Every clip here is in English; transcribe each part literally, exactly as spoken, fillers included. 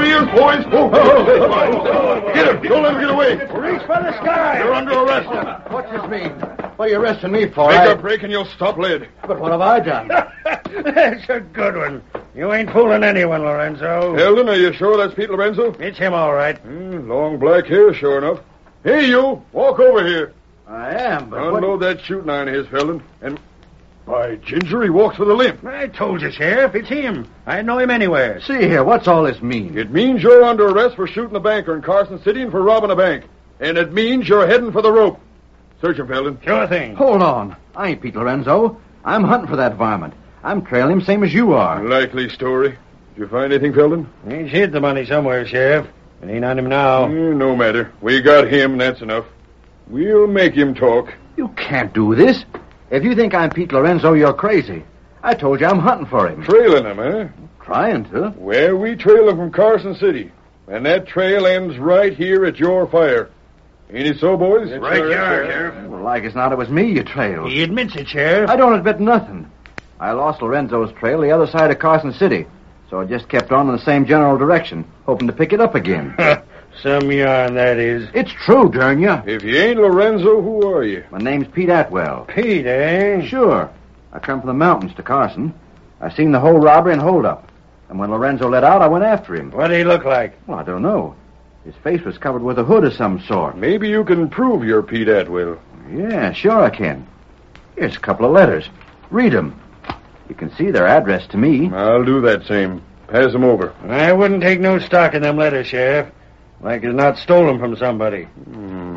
he is, boys. Oh, oh, oh. Get him. Don't let him get away. Reach for the sky. You're under arrest. What's this mean? What are you arresting me for? Make I... a break and you'll stop lead. But what have I done? That's a good one. You ain't fooling anyone, Lorenzo. Eldon, are you sure that's Pete Lorenzo? It's him, all right. Mm, long black hair, sure enough. Hey, you. Walk over here. I am, but Unload what... that shooting iron of his, Felden. And, by ginger, he walks with a limp. I told you, Sheriff. It's him. I know him anywhere. See here, what's all this mean? It means you're under arrest for shooting a banker in Carson City and for robbing a bank. And it means you're heading for the rope. Search him, Felden. Sure thing. Hold on. I ain't Pete Lorenzo. I'm hunting for that varmint. I'm trailing him same as you are. Likely story. Did you find anything, Felden? He's hid the money somewhere, Sheriff. It ain't on him now. Mm, no matter. We got him, and that's enough. We'll make him talk. You can't do this. If you think I'm Pete Lorenzo, you're crazy. I told you I'm hunting for him. Trailing him, eh? Trying to. Well, we trail him from Carson City. And that trail ends right here at your fire. Ain't it so, boys? That's right, you are, Sheriff. Well, like as not, it was me you trailed. He admits it, Sheriff. I don't admit nothing. I lost Lorenzo's trail the other side of Carson City, so I just kept on in the same general direction, hoping to pick it up again. Some yarn, that is. It's true, darn ya. If you ain't Lorenzo, who are you? My name's Pete Atwell. Pete, eh? Sure. I come from the mountains to Carson. I seen the whole robbery and holdup. And when Lorenzo let out, I went after him. What did he look like? Well, I don't know. His face was covered with a hood of some sort. Maybe you can prove you're Pete Atwell. Yeah, sure I can. Here's a couple of letters. Read 'em. You can see their address to me. I'll do that same. Pass them over. I wouldn't take no stock in them letters, Sheriff. Like as not stole them from somebody. Hmm.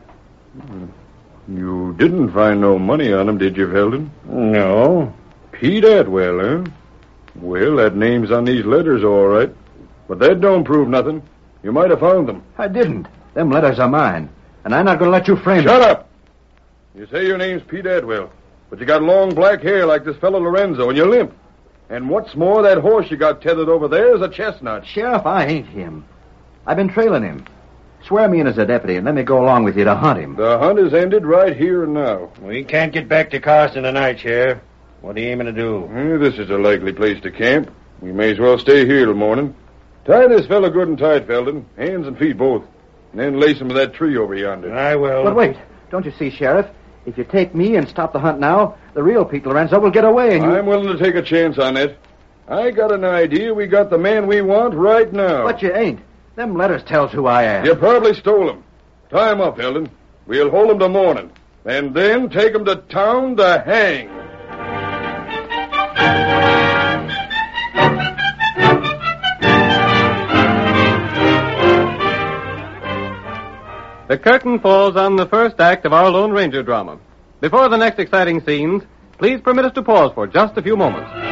You didn't find no money on them, did you, Felden? No. Pete Atwell, eh? Well, that name's on these letters, all right. But that don't prove nothing. You might have found them. I didn't. Them letters are mine. And I'm not going to let you frame Shut them. up! You say your name's Pete Atwell, but you got long black hair like this fellow Lorenzo, and you're limp. And what's more, that horse you got tethered over there is a chestnut. Sheriff, I ain't him. I've been trailing him. Swear me in as a deputy and let me go along with you to hunt him. The hunt is ended right here and now. We can't get back to Carson tonight, Sheriff. What are you aiming to do? Eh, this is a likely place to camp. We may as well stay here till morning. Tie this fellow good and tight, Felden. Hands and feet both. And then lace him to that tree over yonder. I will. But wait. Don't you see, Sheriff? If you take me and stop the hunt now, the real Pete Lorenzo will get away and you... I'm willing to take a chance on it. I got an idea we got the man we want right now. But you ain't. Them letters tells who I am. You probably stole him. Tie him up, Felden. We'll hold him till morning. And then take him to town to hang. The curtain falls on the first act of our Lone Ranger drama. Before the next exciting scenes, please permit us to pause for just a few moments.